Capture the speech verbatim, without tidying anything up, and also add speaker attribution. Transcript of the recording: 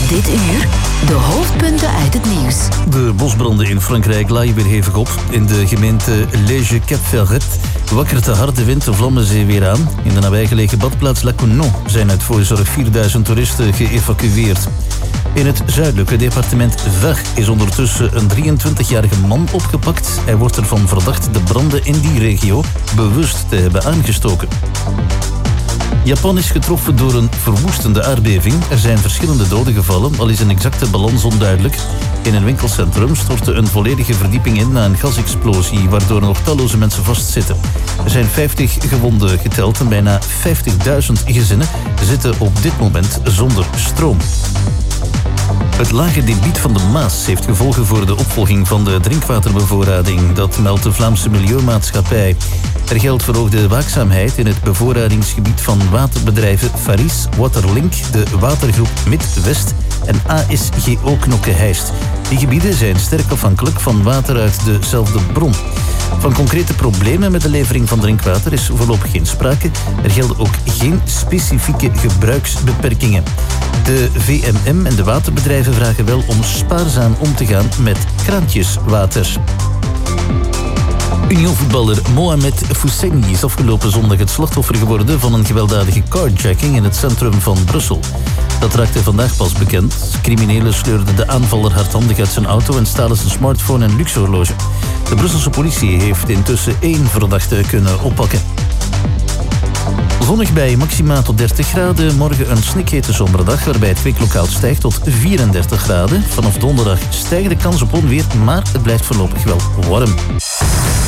Speaker 1: Dit uur de hoofdpunten uit het nieuws.
Speaker 2: De bosbranden in Frankrijk laaien weer hevig op. In de gemeente Lége-Cap-Ferret wakkert de harde wind de Vlammenzee weer aan. In de nabijgelegen badplaats La Cournau zijn uit voorzorg vierduizend toeristen geëvacueerd. In het zuidelijke departement Var is ondertussen een drieëntwintigjarige man opgepakt. Hij wordt ervan verdacht de branden in die regio bewust te hebben aangestoken. Japan is getroffen door een verwoestende aardbeving. Er zijn verschillende doden gevallen, al is een exacte balans onduidelijk. In een winkelcentrum stortte een volledige verdieping in na een gasexplosie, waardoor nog talloze mensen vastzitten. Er zijn vijftig gewonden geteld en bijna vijftigduizend gezinnen zitten op dit moment zonder stroom. Het lage debiet van de Maas heeft gevolgen voor de opvolging van de drinkwaterbevoorrading. Dat meldt de Vlaamse Milieumaatschappij. Er geldt verhoogde waakzaamheid in het bevoorradingsgebied van waterbedrijven Faris, Waterlink, de watergroep Mid-West en A S G O Knokke-Heist. Die gebieden zijn sterk afhankelijk van water uit dezelfde bron. Van concrete problemen met de levering van drinkwater is voorlopig geen sprake. Er gelden ook geen specifieke gebruiksbeperkingen. De V M M en de waterbedrijven vragen wel om spaarzaam om te gaan met kraantjeswater. Union-voetballer Mohamed Fousseini is afgelopen zondag het slachtoffer geworden van een gewelddadige carjacking in het centrum van Brussel. Dat raakte vandaag pas bekend. Criminelen sleurden de aanvaller hardhandig uit zijn auto en stalen zijn smartphone en luxe horloge. De Brusselse politie heeft intussen één verdachte kunnen oppakken. Zonnig bij maxima tot dertig graden. Morgen een snikhete zomerdag waarbij het kwiklokaal stijgt tot vierendertig graden. Vanaf donderdag stijgt de kans op onweer, maar het blijft voorlopig wel warm.